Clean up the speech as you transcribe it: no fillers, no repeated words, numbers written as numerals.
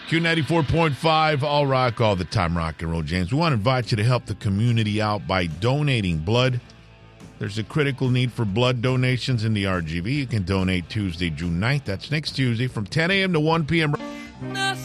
Q94.5, all rock, all the time, rock and roll, James. We want to invite you to help the community out by donating blood. There's a critical need for blood donations in the RGV. You can donate Tuesday, June 9th. That's next Tuesday from 10 a.m. to 1 p.m.